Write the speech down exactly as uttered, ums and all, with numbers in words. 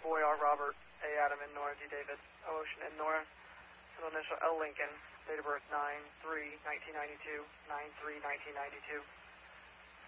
Boy R. Robert, A. Adam, and Nora D. David, O. Ocean, and Nora, middle initial L. Lincoln, date of birth nine three nineteen ninety-two, nine three nineteen ninety-two.